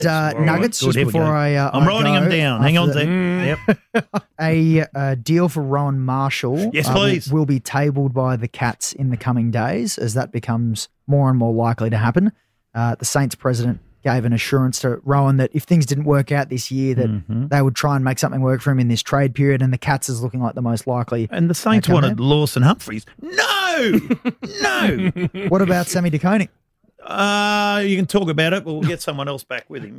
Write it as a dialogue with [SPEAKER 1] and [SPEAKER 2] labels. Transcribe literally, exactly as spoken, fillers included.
[SPEAKER 1] uh,
[SPEAKER 2] All right,
[SPEAKER 1] Nuggets,
[SPEAKER 2] good,
[SPEAKER 1] just
[SPEAKER 2] here we
[SPEAKER 1] before
[SPEAKER 2] go.
[SPEAKER 1] I, uh,
[SPEAKER 2] I'm
[SPEAKER 1] I
[SPEAKER 2] writing
[SPEAKER 1] go
[SPEAKER 2] them down. Hang on,
[SPEAKER 1] after
[SPEAKER 2] Zach.
[SPEAKER 1] the-
[SPEAKER 2] Yep.
[SPEAKER 1] A, uh deal for Rowan Marshall
[SPEAKER 2] Yes,
[SPEAKER 1] uh, will-
[SPEAKER 2] please.
[SPEAKER 1] will be tabled by the Cats in the coming days as that becomes more and more likely to happen. Uh, the Saints president gave an assurance to Rowan that if things didn't work out this year, that
[SPEAKER 2] Mhm.
[SPEAKER 1] they would try and make something work for him in this trade period, and the Cats is looking like the most likely.
[SPEAKER 2] And the Saints
[SPEAKER 1] outcome
[SPEAKER 2] wanted Lawson Humphreys. No! No!
[SPEAKER 1] there. What about Sammy DeConing?
[SPEAKER 2] Uh, you can talk about it, but we'll get someone else back with him.